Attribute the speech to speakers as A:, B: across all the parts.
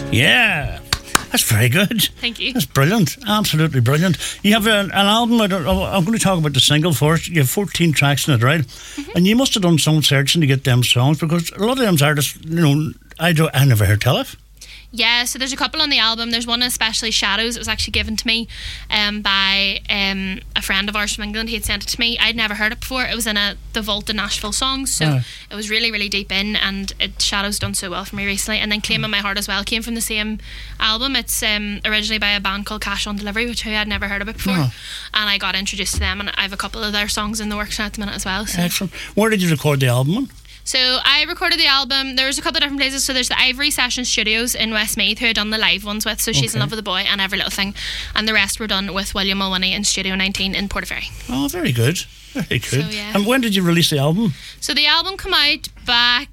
A: Yeah. That's very good.
B: Thank you.
A: That's brilliant. Absolutely brilliant. You have an album. I'm going to talk about the single first. You have 14 tracks in it, right? Mm-hmm. And you must have done some searching to get them songs, because a lot of them artists, I never heard tell of.
B: Yeah, so there's a couple on the album. There's one especially, Shadows. It was actually given to me by a friend of ours from England. He had sent it to me. I'd never heard it before. It was in the Vault of Nashville songs, so it was really, really deep in, and Shadows done so well for me recently. And then Claiming My Heart as well came from the same album. It's originally by a band called Cash on Delivery, which I had never heard of it before. And I got introduced to them, and I have a couple of their songs in the works now at the minute as well. So.
A: Excellent. Where did you record the album on?
B: So I recorded the album. There's a couple of different places. So there's the Ivory Session Studios in Westmeath, who I'd done the live ones with. So She's in Love with the Boy and Every Little Thing. And the rest were done with William Mulwiney in Studio 19 in Portaferry. Oh,
A: very good. Very good. So,
B: yeah.
A: And when did you release the album?
B: So the album came out back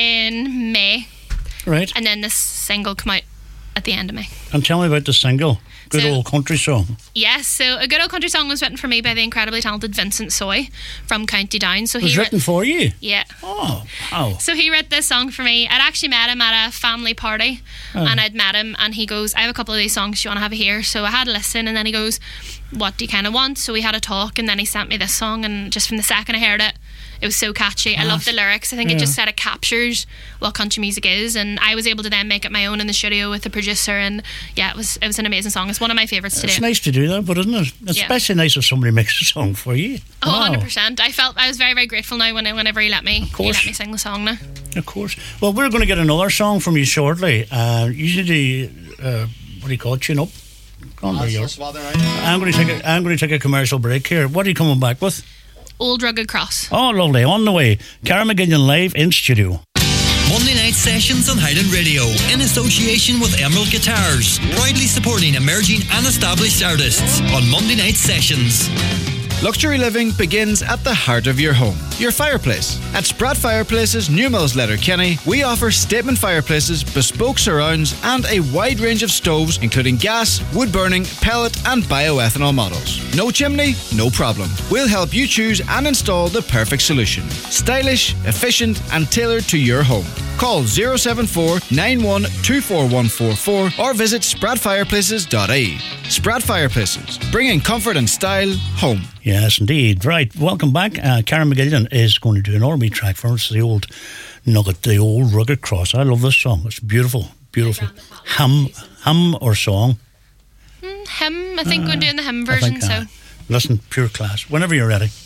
B: in May.
A: Right.
B: And then this single came out at the end of May.
A: And tell me about the single. Good old country song.
B: Yes, so A Good Old Country Song was written for me by the incredibly talented Vincent Soy from County Down. So
A: it was written for you?
B: Yeah.
A: Oh, wow.
B: So he wrote this song for me. I'd actually met him at a family party, and I'd met him, and he goes, I have a couple of these songs, do you want to have a hear? So I had a listen, and then he goes, what do you kind of want? So we had a talk, and then he sent me this song, and just from the second I heard it, it was so catchy. I love the lyrics. I think it just sort of captures what country music is, and I was able to then make it my own in the studio with the producer, and yeah, it was an amazing song. It's one of my favourites today.
A: It's nice to do that, but isn't it? It's especially nice if somebody makes a song for you.
B: Oh, wow. 100%. I was very, very grateful now whenever he let me sing the song now.
A: Of course. Well, we're going to get another song from you shortly. Usually, what do you call it? Tune up. I'm going to take a commercial break here. What are you coming back with?
B: Old Rugged Cross.
A: Oh, lovely. On the way. Cara McGillion live in studio.
C: Monday night sessions on Highland Radio in association with Emerald Guitars, proudly supporting emerging and established artists on Monday night sessions.
D: Luxury living begins at the heart of your home, your fireplace. At Spratt Fireplaces, Newmills Letterkenny, we offer statement fireplaces, bespoke surrounds, and a wide range of stoves, including gas, wood burning, pellet, and bioethanol models. No chimney? No problem. We'll help you choose and install the perfect solution. Stylish, efficient, and tailored to your home. Call 074 912444 or visit spratfireplaces.ie. Spratt Fireplaces, bringing comfort and style home.
A: Yes, indeed. Right, welcome back. Cara McGillion is going to do an R&B track for us, the old nugget, the old Rugged Cross. I love this song. It's beautiful, beautiful. Hymn or song?
B: Hymn. I think we're doing the hymn version.
A: Listen, pure class. Whenever you're ready.